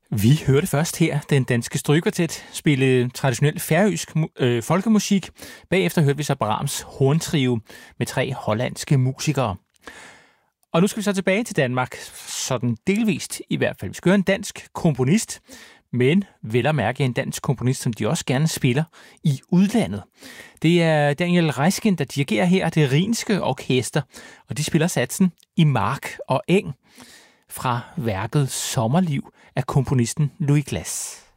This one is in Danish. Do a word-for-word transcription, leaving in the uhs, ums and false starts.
Vi hørte først her den danske strygekvartet spille traditionel færøsk øh, folkemusik. Bagefter hørte vi så Brahms horntrio med tre hollandske musikere. Og nu skal vi så tilbage til Danmark, sådan delvist i hvert fald. Vi skal høre en dansk komponist, men vel at mærke en dansk komponist, som de også gerne spiller i udlandet. Det er Daniel Reiskind, der dirigerer her det Rhinske Orkester, og de spiller satsen i mark og eng fra værket Sommerliv af komponisten Louis Glass.